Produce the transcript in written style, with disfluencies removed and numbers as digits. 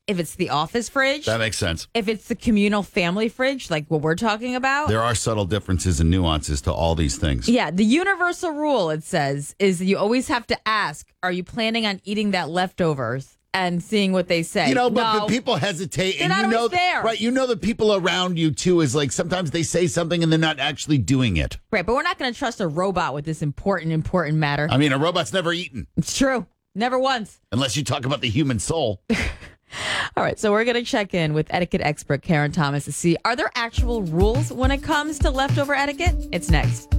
if it's the office fridge, That makes sense. if it's the communal family fridge, like what we're talking about. There are subtle differences and nuances to all these things. Yeah, the universal rule, it says, is you always have to ask, are you planning on eating that leftovers? And seeing what they say. But people hesitate. They're not always there. Right, the people around you, too, is like sometimes they say something and they're not actually doing it. Right, but we're not going to trust a robot with this important matter. I mean, a robot's never eaten. It's true. Never once. Unless you talk about the human soul. All right, so we're going to check in with etiquette expert Karen Thomas to see, are there actual rules when it comes to leftover etiquette? It's next.